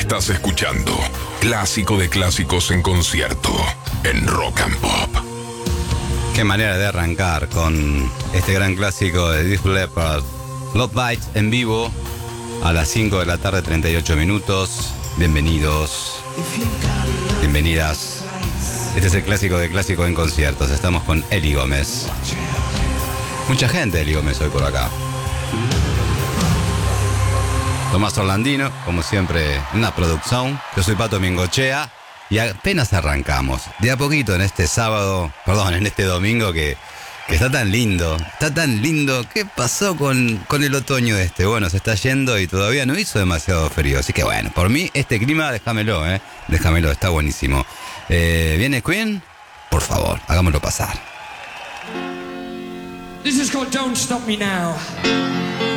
Estás escuchando Clásico de Clásicos en concierto en Rock and Pop. Qué manera de arrancar con este gran clásico de Def Leppard, Love Bites, en vivo a las 5 de la tarde, 38 minutos. Bienvenidos, bienvenidas. Este es el Clásico de Clásicos en conciertos. Estamos con Eli Gómez. Mucha gente, Eli Gómez, hoy por acá. Tomás Orlandino, como siempre, una producción. Yo soy Pato Mingochea y apenas arrancamos. De a poquito en este sábado, en este domingo que está tan lindo. Está tan lindo. ¿Qué pasó con el otoño este? Bueno, se está yendo y todavía no hizo demasiado frío. Así que bueno, por mí este clima, déjamelo, déjamelo, está buenísimo. ¿Viene Queen? Por favor, hagámoslo pasar. This is called Don't Stop Me Now.